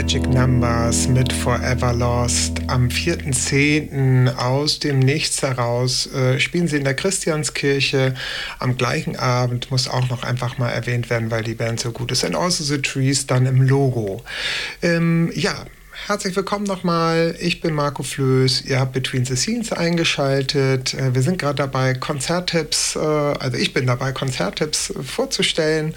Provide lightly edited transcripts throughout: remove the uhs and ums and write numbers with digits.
Magic Numbers mit Forever Lost. Am 4.10. aus dem Nichts heraus spielen sie in der Christianskirche. Am gleichen Abend muss auch noch einfach mal erwähnt werden, weil die Band so gut ist. And Also the Trees dann im Logo. Herzlich willkommen nochmal. Ich bin Marco Flöß. Ihr habt Between the Scenes eingeschaltet. Wir sind gerade dabei, Konzerttipps, ich bin dabei, Konzerttipps vorzustellen.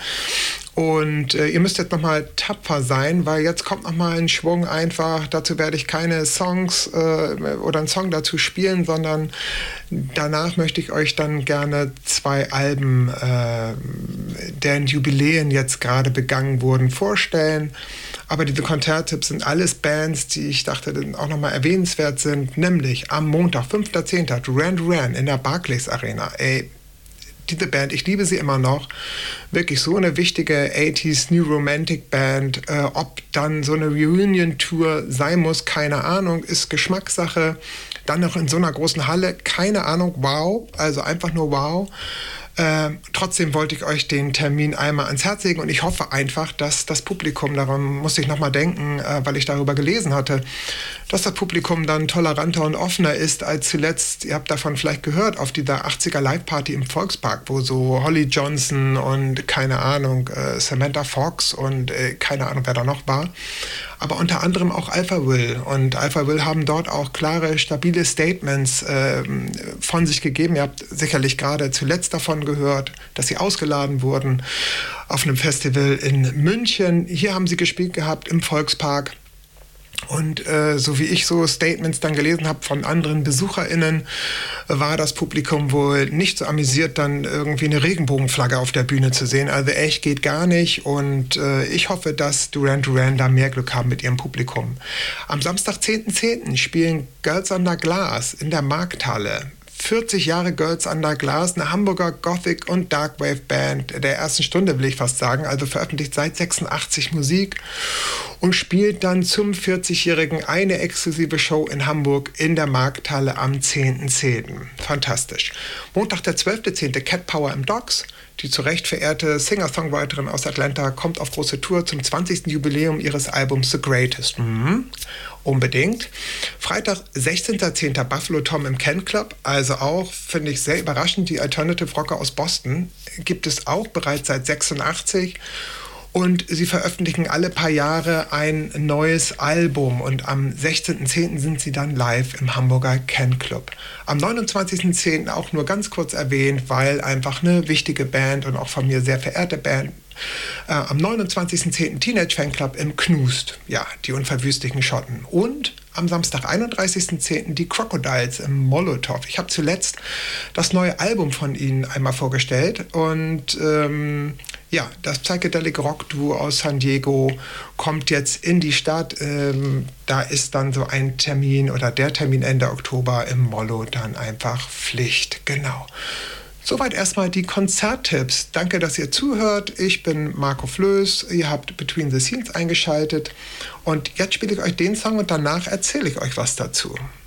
Und ihr müsst jetzt nochmal tapfer sein, weil jetzt kommt nochmal ein Schwung einfach. Dazu werde ich keine Songs oder einen Song dazu spielen, sondern danach möchte ich euch dann gerne 2 Alben, deren Jubiläen jetzt gerade begangen wurden, vorstellen. Aber diese Konzerttipps sind alles Bands, die ich dachte, auch nochmal erwähnenswert sind. Nämlich am Montag, 5.10. Duran Duran in der Barclays Arena. Diese Band, ich liebe sie immer noch. Wirklich so eine wichtige 80s New Romantic Band. Ob dann so eine Reunion-Tour sein muss, keine Ahnung, ist Geschmackssache. Dann noch in so einer großen Halle, keine Ahnung, wow. Also einfach nur wow. Trotzdem wollte ich euch den Termin einmal ans Herz legen und ich hoffe einfach, dass das Publikum, daran musste ich nochmal denken, weil ich darüber gelesen hatte, dass das Publikum dann toleranter und offener ist als zuletzt, ihr habt davon vielleicht gehört, auf dieser 80er Live-Party im Volkspark, wo so Holly Johnson und keine Ahnung, Samantha Fox und keine Ahnung, wer da noch war, aber unter anderem auch Alpha Will. Und Alpha Will haben dort auch klare, stabile Statements von sich gegeben. Ihr habt sicherlich gerade zuletzt davon gehört, dass sie ausgeladen wurden auf einem Festival in München. Hier haben sie gespielt gehabt im Volkspark. Und so wie ich so Statements dann gelesen habe von anderen BesucherInnen, war das Publikum wohl nicht so amüsiert, dann irgendwie eine Regenbogenflagge auf der Bühne zu sehen. Also echt geht gar nicht. Und ich hoffe, dass Duran Duran da mehr Glück haben mit ihrem Publikum. Am Samstag, 10.10. spielen Girls Under Glass in der Markthalle. 40 Jahre Girls Under Glass, eine Hamburger Gothic- und Darkwave-Band der ersten Stunde, will ich fast sagen, also veröffentlicht seit 86 Musik und spielt dann zum 40-Jährigen eine exklusive Show in Hamburg in der Markthalle am 10.10. Fantastisch. Montag, der 12.10. Cat Power im Docks. Die zu Recht verehrte Singer-Songwriterin aus Atlanta kommt auf große Tour zum 20. Jubiläum ihres Albums The Greatest. Unbedingt. Freitag, 16.10. Buffalo Tom im Ken Club. Also auch, finde ich, sehr überraschend. Die Alternative Rocker aus Boston gibt es auch bereits seit 86. Und sie veröffentlichen alle paar Jahre ein neues Album. Und am 16.10. sind sie dann live im Hamburger Ken Club. Am 29.10. auch nur ganz kurz erwähnt, weil einfach eine wichtige Band und auch von mir sehr verehrte Band. Am 29.10. Teenage Fanclub im Knust. Ja, die unverwüstlichen Schotten. Und am Samstag, 31.10. die Crocodiles im Molotow. Ich habe zuletzt das neue Album von ihnen einmal vorgestellt. Und das Psychedelic Rock Duo aus San Diego kommt jetzt in die Stadt. Da ist dann so ein Termin oder der Termin Ende Oktober im Mollo dann einfach Pflicht. Genau. Soweit erstmal die Konzerttipps. Danke, dass ihr zuhört. Ich bin Marco Flöß. Ihr habt Between the Scenes eingeschaltet. Und jetzt spiele ich euch den Song und danach erzähle ich euch was dazu.